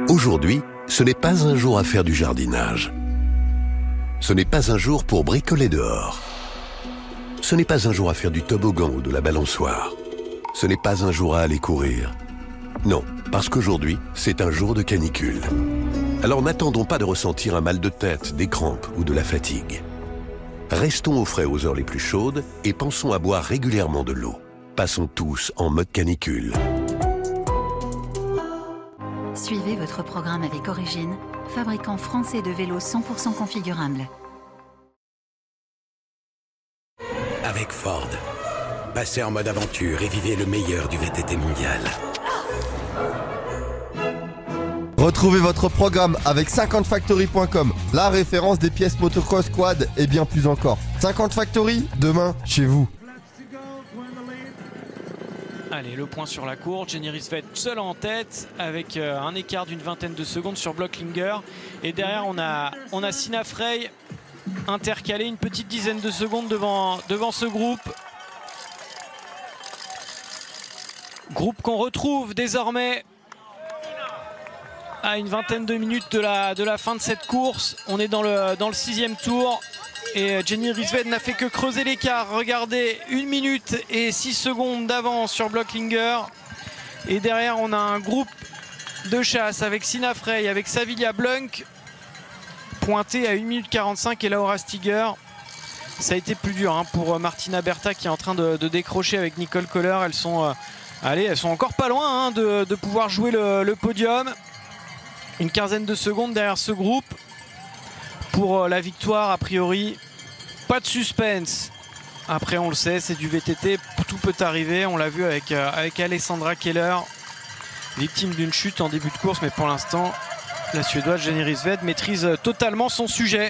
Aujourd'hui, ce n'est pas un jour à faire du jardinage. Ce n'est pas un jour pour bricoler dehors. Ce n'est pas un jour à faire du toboggan ou de la balançoire. Ce n'est pas un jour à aller courir. Non, parce qu'aujourd'hui, c'est un jour de canicule. Alors n'attendons pas de ressentir un mal de tête, des crampes ou de la fatigue. Restons au frais aux heures les plus chaudes et pensons à boire régulièrement de l'eau. Passons tous en mode canicule. Suivez votre programme avec Origine, fabricant français de vélos 100% configurables. Avec Ford, passez en mode aventure et vivez le meilleur du VTT mondial. Retrouvez votre programme avec 50factory.com, la référence des pièces motocross, quad et bien plus encore. 50 Factory, demain, chez vous. Allez, le point sur la course. Jenny Rissved seule en tête avec un écart d'une vingtaine de secondes sur Blocklinger. Et derrière, on a Sina Frey intercalé une petite dizaine de secondes devant ce groupe. Groupe qu'on retrouve désormais à une vingtaine de minutes de la fin de cette course. On est dans le 6e tour. Et Jenny Rissved n'a fait que creuser l'écart. Regardez, 1 minute et 6 secondes d'avance sur Blocklinger. Et derrière, on a un groupe de chasse avec Sina Frey, avec Savilia Blunk, pointé à 1 minute 45 et Laura Stiger. Ça a été plus dur pour Martina Berta qui est en train de décrocher avec Nicole Kohler. Elles sont encore pas loin de pouvoir jouer le podium. Une quinzaine de secondes derrière ce groupe. Pour la victoire, a priori, pas de suspense. Après, on le sait, c'est du VTT, tout peut arriver. On l'a vu avec Alessandra Keller, victime d'une chute en début de course. Mais pour l'instant, la Suédoise Jenny Rissved maîtrise totalement son sujet.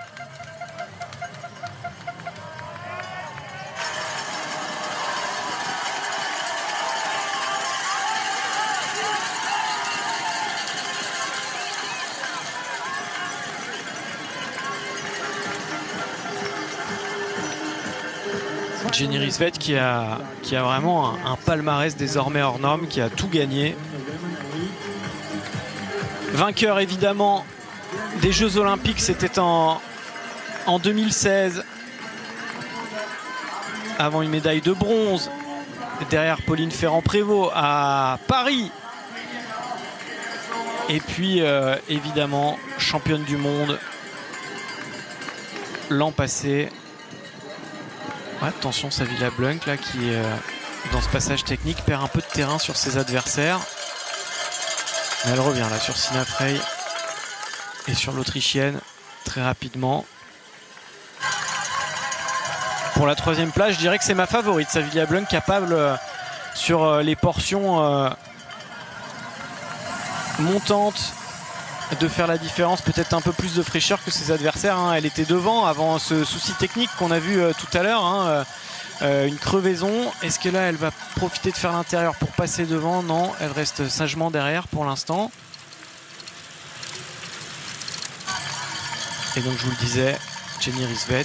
Jenny Rissved qui a vraiment un palmarès désormais hors norme, qui a tout gagné. Vainqueur évidemment des Jeux Olympiques, c'était en 2016. Avant une médaille de bronze derrière Pauline Ferrand-Prévot à Paris. Et puis évidemment championne du monde l'an passé. Attention, Savilia Blunk là qui dans ce passage technique perd un peu de terrain sur ses adversaires. Mais elle revient là sur Sina Frey et sur l'Autrichienne très rapidement. Pour la 3e place, je dirais que c'est ma favorite, Savilia Blunk, capable sur les portions montantes de faire la différence, peut-être un peu plus de fraîcheur que ses adversaires. Elle était devant avant ce souci technique qu'on a vu tout à l'heure, une crevaison. Est-ce que là elle va profiter de faire l'intérieur pour passer devant? Non, elle reste sagement derrière pour l'instant. Et donc je vous le disais, Jenny Rissved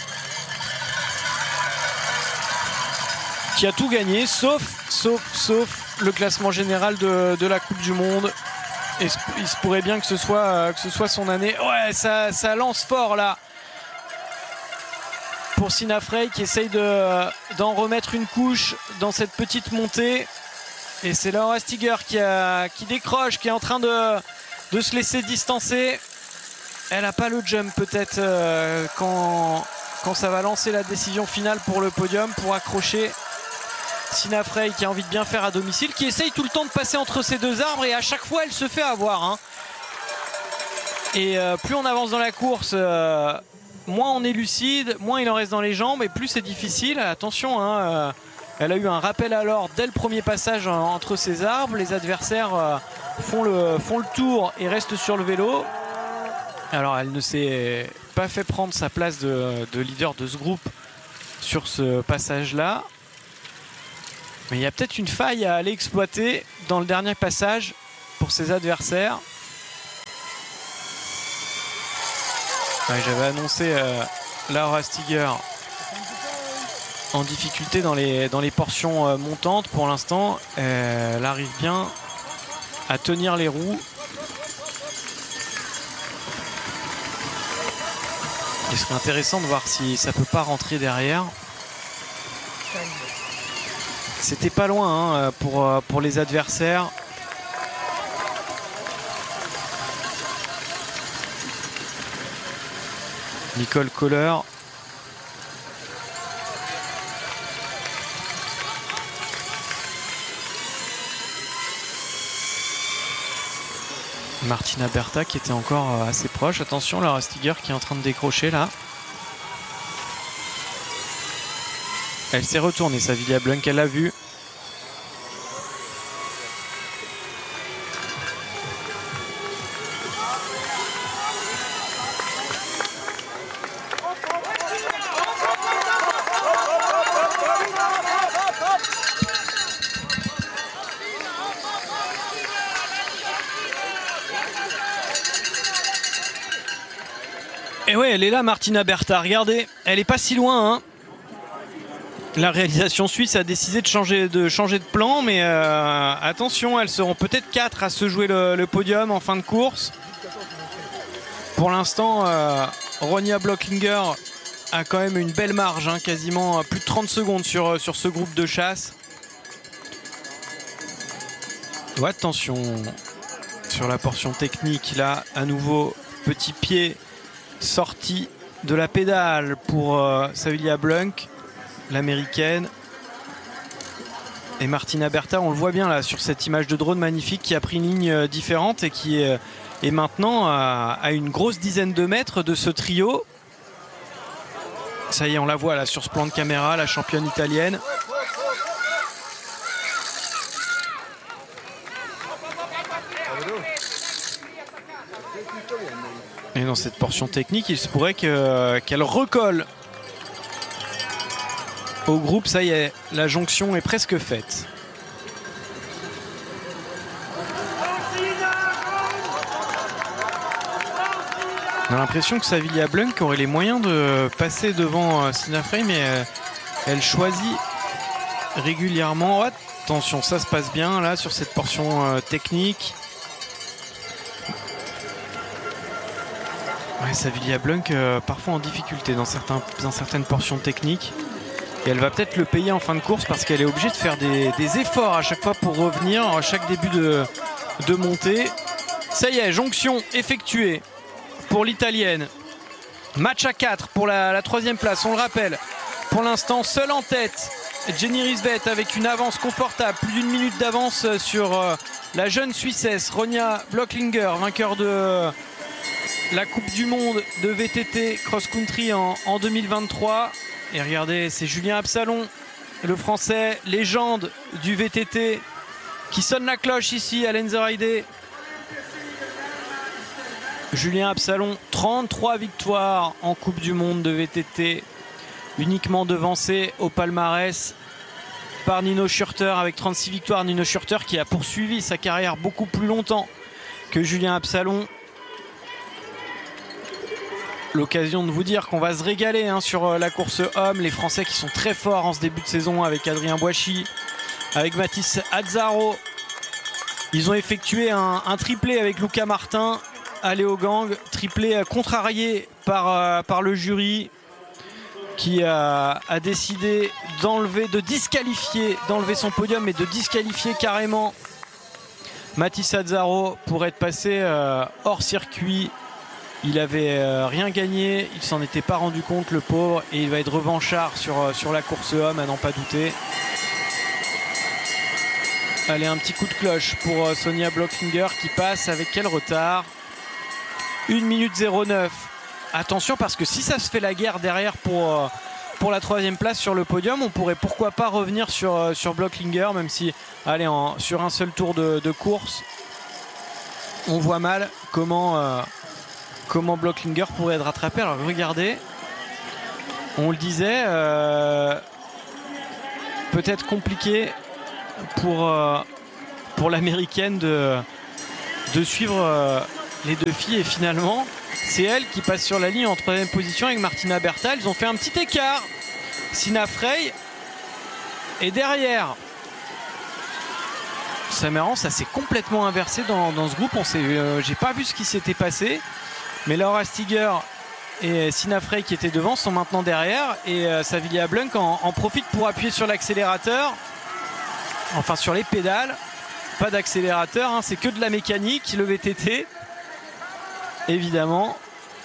qui a tout gagné sauf le classement général de la Coupe du Monde. Et il se pourrait bien que ce soit son année. Ouais, ça lance fort là pour Sina Frey qui essaye d'en remettre une couche dans cette petite montée. Et c'est Laura Stiger qui décroche, qui est en train de se laisser distancer. Elle n'a pas le jump peut-être quand ça va lancer la décision finale pour le podium, pour accrocher. Sina Frey qui a envie de bien faire à domicile, qui essaye tout le temps de passer entre ces deux arbres et à chaque fois elle se fait avoir. Et plus on avance dans la course, moins on est lucide, moins il en reste dans les jambes et plus c'est difficile. Attention, elle a eu un rappel à l'ordre dès le premier passage entre ces arbres. Les adversaires font le tour et restent sur le vélo. Alors elle ne s'est pas fait prendre sa place de leader de ce groupe sur ce passage-là. Mais il y a peut-être une faille à aller exploiter dans le dernier passage pour ses adversaires. Ouais, j'avais annoncé Laura Stiger en difficulté dans les portions montantes. Pour l'instant, elle arrive bien à tenir les roues Il serait intéressant de voir si ça peut pas rentrer derrière. C'était pas loin hein, pour les adversaires. Nicole Kohler. Martina Berta qui était encore assez proche. Attention, Laura Stiger qui est en train de décrocher là. Elle s'est retournée, Savilia Blunk, elle l'a vu. Et ouais, elle est là, Martina Berta. Regardez, elle est pas si loin. Hein. La réalisation suisse a décidé de changer de plan, mais attention, elles seront peut-être 4 à se jouer le podium en fin de course. Pour l'instant, Ronja Blocklinger a quand même une belle marge, hein, quasiment plus de 30 secondes sur ce groupe de chasse. Oh, attention sur la portion technique, là, à nouveau, petit pied sorti de la pédale pour Savilia Blunk, l'américaine. Et Martina Berta, on le voit bien là sur cette image de drone magnifique qui a pris une ligne différente et qui est maintenant à une grosse dizaine de mètres de ce trio. Ça y est, on la voit là sur ce plan de caméra, la championne italienne. Et dans cette portion technique, il se pourrait qu'elle recolle au groupe. Ça y est, la jonction est presque faite. On a l'impression que Savilia Blunk aurait les moyens de passer devant Sina Frey, mais elle choisit régulièrement. Oh, attention, ça se passe bien là sur cette portion technique. Ouais, Savilia Blunk parfois en difficulté dans certaines portions techniques. Et elle va peut-être le payer en fin de course parce qu'elle est obligée de faire des efforts à chaque fois pour revenir, à chaque début de montée. Ça y est, jonction effectuée pour l'italienne. Match à 4 pour la troisième place, on le rappelle. Pour l'instant, seule en tête, Jenny Rissveit avec une avance confortable, plus d'une minute d'avance sur la jeune Suissesse, Ronja Blocklinger, vainqueur de la Coupe du Monde de VTT cross-country en 2023. Et regardez, c'est Julien Absalon, le Français, légende du VTT, qui sonne la cloche ici à Lenzerheide. Julien Absalon, 33 victoires en Coupe du Monde de VTT, uniquement devancé au palmarès par Nino Schurter avec 36 victoires. Nino Schurter qui a poursuivi sa carrière beaucoup plus longtemps que Julien Absalon. L'occasion de vous dire qu'on va se régaler hein, sur la course homme. Les Français qui sont très forts en ce début de saison avec Adrien Boissy, avec Mathis Azzaro. Ils ont effectué un triplé avec Luca Martin à Léogang, triplé contrarié par le jury qui a décidé d'enlever son podium et de disqualifier carrément Mathis Azzaro pour être passé hors circuit. Il avait rien gagné, il s'en était pas rendu compte le pauvre, et il va être revanchard sur la course homme à n'en pas douter. Allez, un petit coup de cloche pour Sonia Blocklinger qui passe avec quel retard, 1 minute 09. Attention parce que si ça se fait la guerre derrière pour la troisième place sur le podium, on pourrait pourquoi pas revenir sur Blocklinger, même si allez, sur un seul tour de course on voit mal comment Blocklinger pourrait être rattrapé. Alors regardez, on le disait, peut-être compliqué pour l'américaine de suivre les deux filles, et finalement c'est elle qui passe sur la ligne en troisième position avec Martina Berta. Ils ont fait un petit écart, Sina Frey et derrière. C'est marrant, ça s'est complètement inversé dans ce groupe. J'ai pas vu ce qui s'était passé, mais Laura Stiger et Sina Frey qui étaient devant sont maintenant derrière, et Savilia Blunk en profite pour appuyer sur l'accélérateur, enfin sur les pédales. Pas d'accélérateur, hein, c'est que de la mécanique, le VTT, évidemment.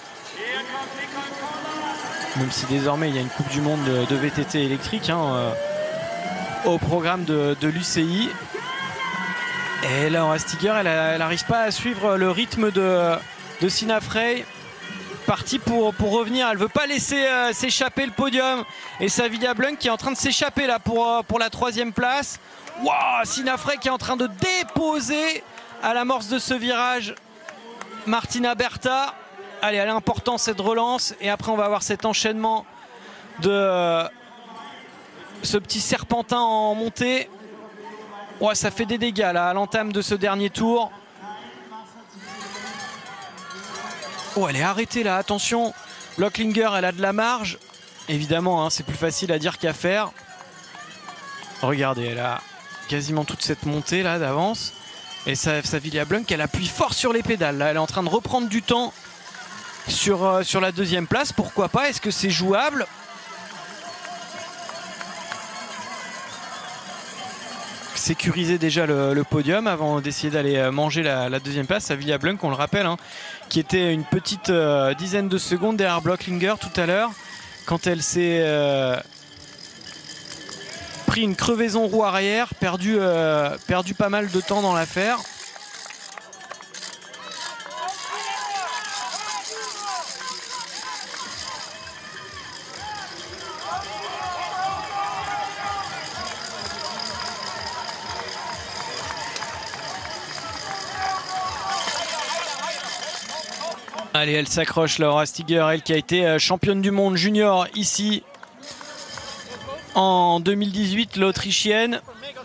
Même si désormais il y a une Coupe du Monde de VTT électrique hein, au programme de l'UCI. Et Laura Stiger, elle n'arrive pas à suivre le rythme de Sina Frey. Partie pour revenir, elle ne veut pas laisser s'échapper le podium. Et Savilia Blunk qui est en train de s'échapper là pour la 3e place. Wow, Sina Frey qui est en train de déposer à l'amorce de ce virage Martina Berta. Allez, elle est importante cette relance, et après on va avoir cet enchaînement de ce petit serpentin en montée. Ouais, ça fait des dégâts là à l'entame de ce dernier tour. Oh, elle est arrêtée là, attention. Blocklinger, elle a de la marge. Évidemment, hein, c'est plus facile à dire qu'à faire. Regardez, elle a quasiment toute cette montée là d'avance. Et Savilia Blunk, elle appuie fort sur les pédales. Là, elle est en train de reprendre du temps sur la 2e place. Pourquoi pas? Est-ce que c'est jouable? Sécuriser déjà le podium avant d'essayer d'aller manger la 2e place. Savilia Blunk, on le rappelle, hein, qui était une petite dizaine de secondes derrière Blocklinger tout à l'heure, quand elle s'est pris une crevaison roue arrière, perdu pas mal de temps dans l'affaire. Allez, elle s'accroche, Laura Stiger, elle qui a été championne du monde junior ici en 2018, l'Autrichienne.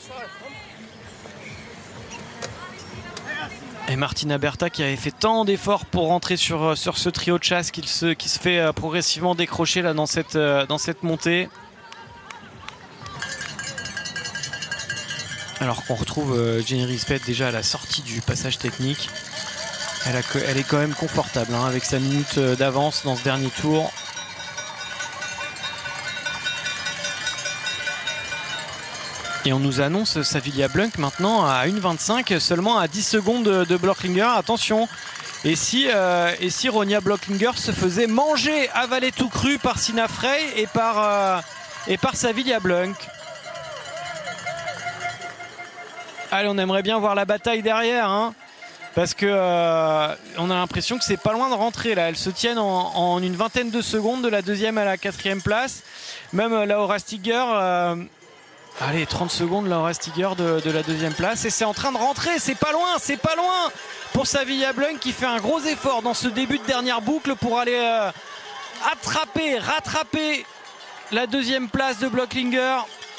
Et Martina Berta qui avait fait tant d'efforts pour rentrer sur ce trio de chasse qui se fait progressivement décrocher là dans cette montée. Alors qu'on retrouve Jenny Risvet déjà à la sortie du passage technique. Elle est quand même confortable hein, avec sa minute d'avance dans ce dernier tour. Et on nous annonce Savilia Blunk maintenant à 1,25, seulement à 10 secondes de Blocklinger. Attention, et si Ronja Blocklinger se faisait manger, avaler tout cru par Sina Frey et par Savilia Blunk. Allez, on aimerait bien voir la bataille derrière, hein. Parce que on a l'impression que c'est pas loin de rentrer là. Elles se tiennent en une vingtaine de secondes de la 2e à la 4e place. Même Laura Stiger, allez, 30 secondes Laura Stiger de la 2e place. Et c'est en train de rentrer, c'est pas loin pour Savilia Blunk qui fait un gros effort dans ce début de dernière boucle pour aller rattraper la 2e place de Blocklinger.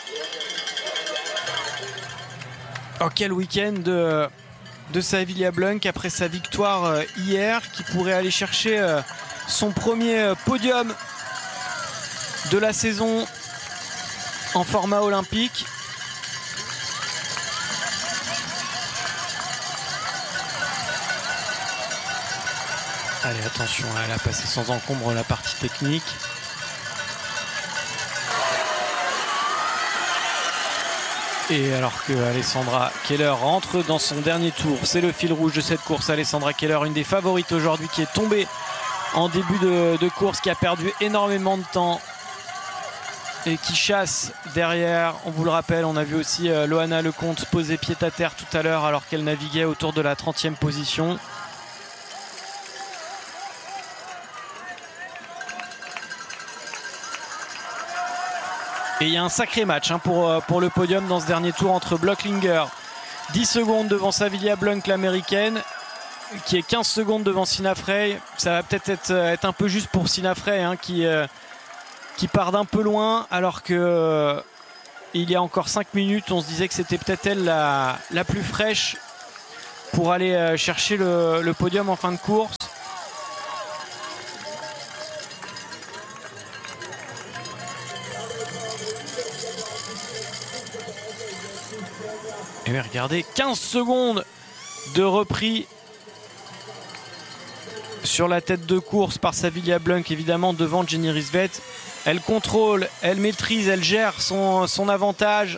Oh, quel week-end de Savilia Blunk après sa victoire hier, qui pourrait aller chercher son premier podium de la saison en format olympique. Allez, attention, elle a passé sans encombre la partie technique. Et alors que Alessandra Keller rentre dans son dernier tour, c'est le fil rouge de cette course. Alessandra Keller, une des favorites aujourd'hui, qui est tombée en début de course, qui a perdu énormément de temps et qui chasse derrière. On vous le rappelle, on a vu aussi Loana Lecomte poser pied à terre tout à l'heure alors qu'elle naviguait autour de la 30e position. Et il y a un sacré match hein, pour le podium dans ce dernier tour entre Blocklinger, 10 secondes devant Savilia Blunk, l'américaine, qui est 15 secondes devant Sina Frey. Ça va peut-être être un peu juste pour Sina Frey hein, qui part d'un peu loin, alors que il y a encore 5 minutes, on se disait que c'était peut-être elle la plus fraîche pour aller chercher le podium en fin de course. Et regardez, 15 secondes de repris sur la tête de course par Savilia Blunk, évidemment devant Jenny Rissveit. Elle contrôle, elle maîtrise, elle gère son avantage.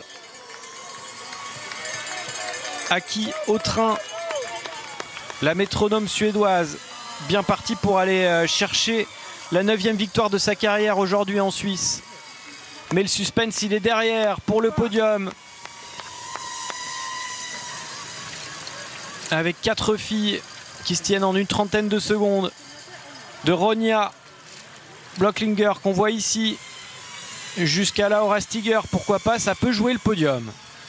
Acquis au train, la métronome suédoise, bien partie pour aller chercher la 9e victoire de sa carrière aujourd'hui en Suisse. Mais le suspense, il est derrière pour le podium. Avec 4 filles qui se tiennent en une trentaine de secondes. De Ronja Blocklinger qu'on voit ici jusqu'à Laura Stiger, pourquoi pas, ça peut jouer le podium.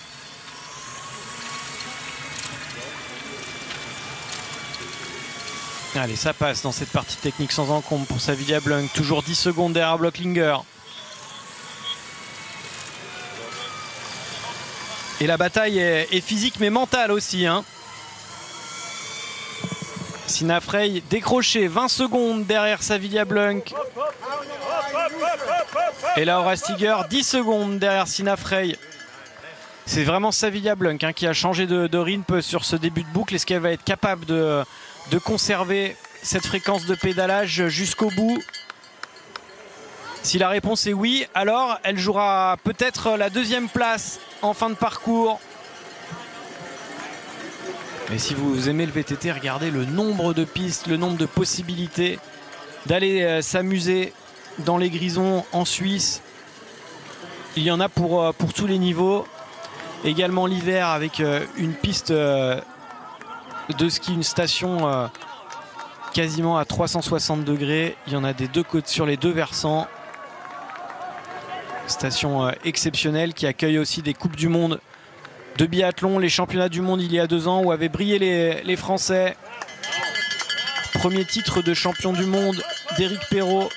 Allez, ça passe dans cette partie technique sans encombre pour Savilia Blunk. Toujours 10 secondes derrière Blocklinger. Et la bataille est physique mais mentale aussi, hein. Sina Frey décroché 20 secondes derrière Savilia Blunk. Et Laura Stiger 10 secondes derrière Sina Frey. C'est vraiment Savilia Blunk hein, qui a changé de rythme sur ce début de boucle. Est-ce qu'elle va être capable de conserver cette fréquence de pédalage jusqu'au bout? Si la réponse est oui, alors elle jouera peut-être la 2e place en fin de parcours. Mais si vous aimez le VTT, regardez le nombre de pistes, le nombre de possibilités d'aller s'amuser dans les grisons en Suisse. Il y en a pour tous les niveaux. Également l'hiver avec une piste de ski, une station quasiment à 360 degrés. Il y en a des deux côtés, sur les deux versants. Station exceptionnelle qui accueille aussi des Coupes du Monde de biathlon, les championnats du monde il y a 2 ans où avaient brillé les Français. Premier titre de champion du monde d'Éric Perrault.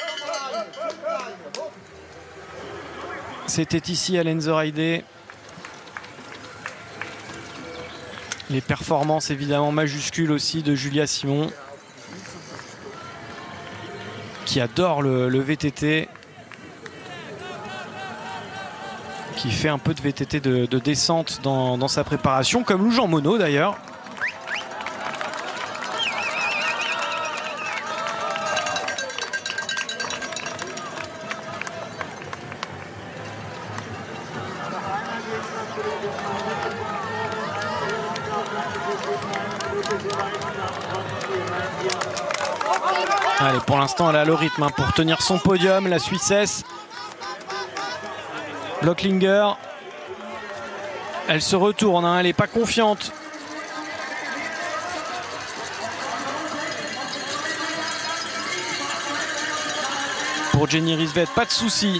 C'était ici à Lenzerheide. Les performances évidemment majuscules aussi de Julia Simon, qui adore le VTT, qui fait un peu de VTT de descente dans sa préparation, comme Lou Jean Monod d'ailleurs. Allez, pour l'instant elle a le rythme hein, pour tenir son podium, la Suissesse. Blocklinger, elle se retourne, hein, elle n'est pas confiante. Pour Jenny Rissveit, pas de souci.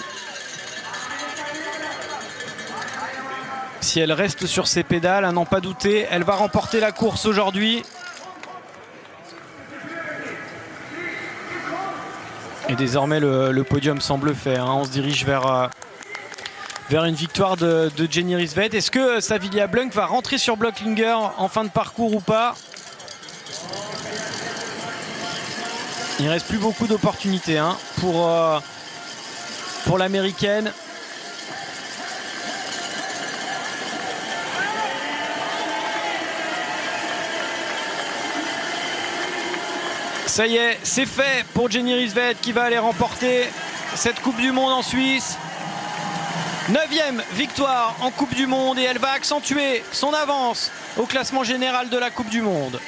Si elle reste sur ses pédales, à n'en pas douter, elle va remporter la course aujourd'hui. Et désormais le podium semble fait, hein. On se dirige vers une victoire de Jenny Rissveit. Est-ce que Savilia Blunk va rentrer sur Blocklinger en fin de parcours ou pas? Il ne reste plus beaucoup d'opportunités hein, pour l'américaine. Ça y est, c'est fait pour Jenny Rissveit qui va aller remporter cette Coupe du Monde en Suisse. 9e victoire en Coupe du Monde et elle va accentuer son avance au classement général de la Coupe du Monde.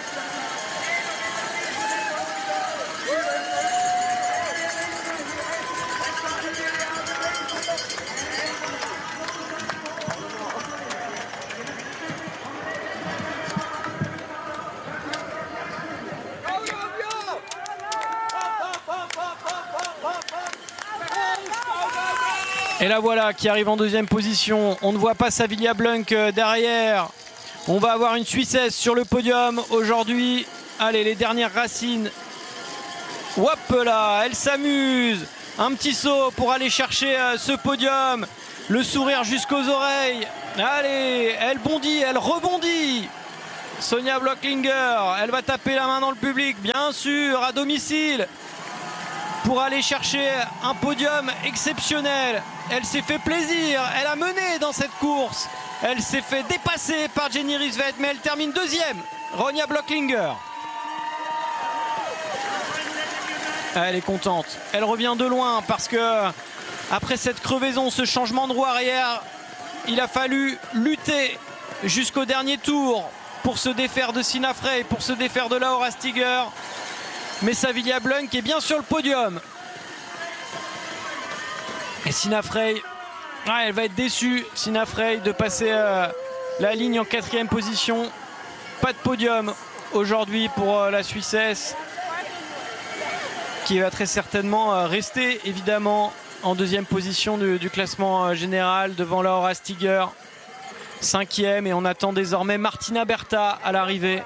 Et la voilà qui arrive en 2e position. On ne voit pas Savilia Blunk derrière. On va avoir une Suissesse sur le podium aujourd'hui. Allez, les dernières racines. Hop là, elle s'amuse. Un petit saut pour aller chercher ce podium. Le sourire jusqu'aux oreilles. Allez, elle bondit, elle rebondit. Sonia Blocklinger, elle va taper la main dans le public, bien sûr, à domicile, pour aller chercher un podium exceptionnel. Elle s'est fait plaisir, elle a mené dans cette course. Elle s'est fait dépasser par Jenny Rissveit, mais elle termine 2e. Ronja Blocklinger. Elle est contente. Elle revient de loin parce que après cette crevaison, ce changement de roue arrière, il a fallu lutter jusqu'au dernier tour pour se défaire de Sina Frey, pour se défaire de Laura Stiger. Mais Savilia Blunk est bien sur le podium. Et Sina Frey, elle va être déçue, Sina Frey, de passer la ligne en 4e position. Pas de podium aujourd'hui pour la Suissesse, qui va très certainement rester évidemment en 2e position du classement général devant Laura Stiger. 5e, et on attend désormais Martina Berta à l'arrivée.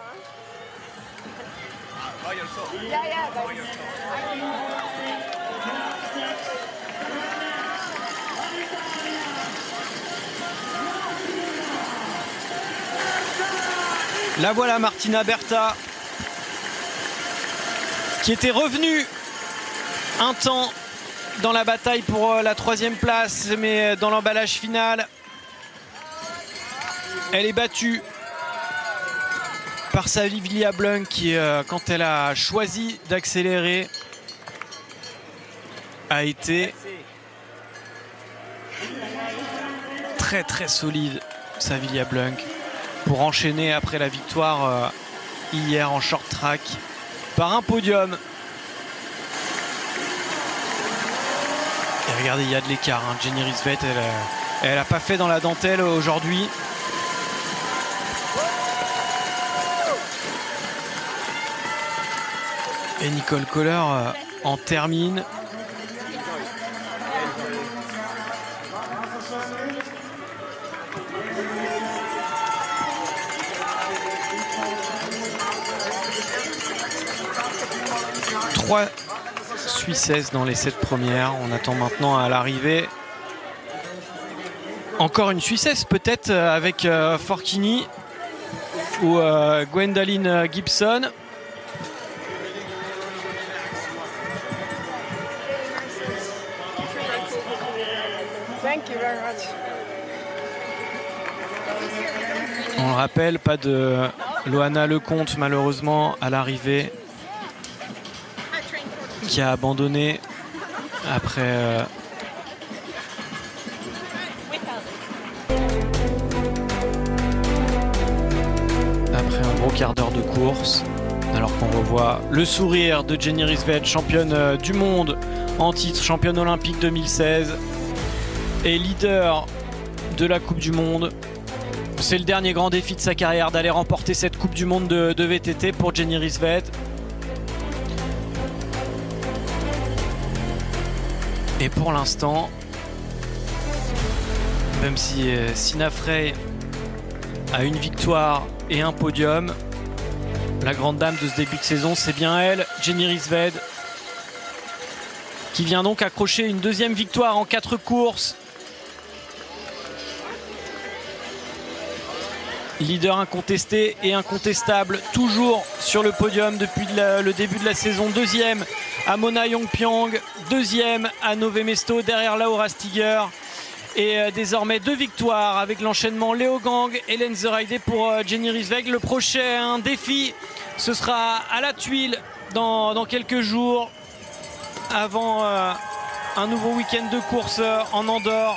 La voilà, Martina Berta, qui était revenue un temps dans la bataille pour la 3e place, mais dans l'emballage final, elle est battue par Savilia Blunk qui, quand elle a choisi d'accélérer, a été très très solide, Savilia Blunk, pour enchaîner après la victoire hier en short track par un podium. Et regardez, il y a de l'écart, hein. Jenny Rissved, elle n'a pas fait dans la dentelle aujourd'hui. Et Nicole Kohler en termine. Trois Suissesses dans les 7 premières. On attend maintenant à l'arrivée encore une Suissesse, peut-être avec Forchini ou Gwendoline Gibson. On le rappelle, pas de Loana Lecomte malheureusement à l'arrivée, qui a abandonné après un gros quart d'heure de course, alors qu'on revoit le sourire de Jenny Rissved, championne du monde en titre, championne olympique 2016 et leader de la Coupe du Monde. C'est le dernier grand défi de sa carrière, d'aller remporter cette Coupe du Monde de VTT pour Jenny Rissved. Et pour l'instant, même si Sina Frey a une victoire et un podium, la grande dame de ce début de saison, c'est bien elle, Jenny Rissved, qui vient donc accrocher une 2e victoire en 4 courses. Leader incontesté et incontestable, toujours sur le podium depuis le début de la saison. 2e à Mona Yongpyong, 2e à Nové Mesto derrière Laura Stiger. Et désormais 2 victoires avec l'enchaînement Léo Gang et Lenzerheide pour Jenny Rissved. Le prochain défi, ce sera à la Tuile dans quelques jours, avant un nouveau week-end de course en Andorre.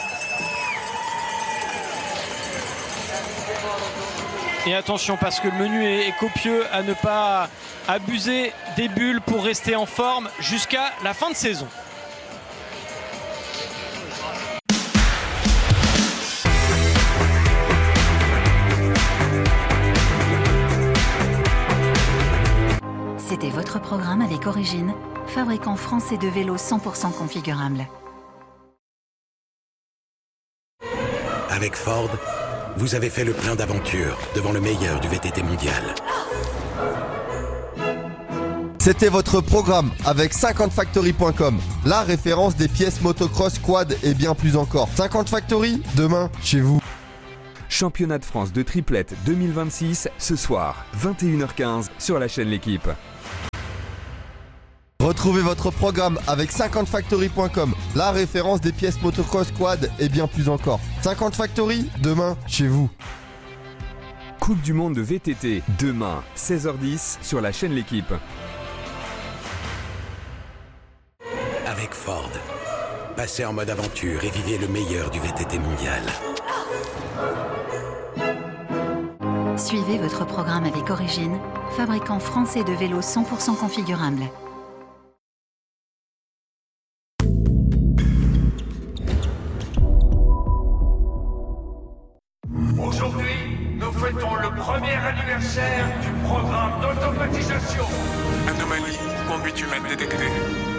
Et attention, parce que le menu est copieux, à ne pas abuser des bulles pour rester en forme jusqu'à la fin de saison. C'était votre programme avec Origine, fabricant français de vélos 100% configurables. Avec Ford, vous avez fait le plein d'aventures devant le meilleur du VTT mondial. C'était votre programme avec 50factory.com, la référence des pièces motocross, quad et bien plus encore. 50 Factory, demain, chez vous. Championnat de France de triplette 2026, ce soir, 21h15 sur la chaîne L'Équipe. Retrouvez votre programme avec 50factory.com, la référence des pièces motocross, quad et bien plus encore. 50 Factory, demain, chez vous. Coupe du monde de VTT, demain, 16h10 sur la chaîne L'Équipe. avec Ford. Passez en mode aventure et vivez le meilleur du VTT mondial. Suivez votre programme avec Origine, fabricant français de vélos 100% configurables. Aujourd'hui, nous fêtons le premier anniversaire du programme d'automatisation. Anomalie, conduite humaine détectée.